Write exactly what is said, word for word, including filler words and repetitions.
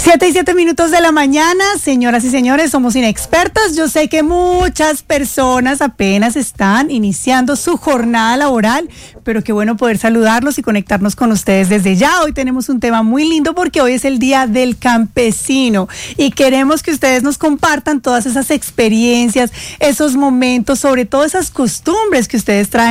Siete y siete minutos de la mañana, señoras y señores, somos inexpertos. Yo sé que muchas personas apenas están iniciando su jornada laboral, pero qué bueno poder saludarlos y conectarnos con ustedes desde ya. Hoy tenemos un tema muy lindo porque hoy es el Día del Campesino y queremos que ustedes nos compartan todas esas experiencias, esos momentos, sobre todo esas costumbres que ustedes traen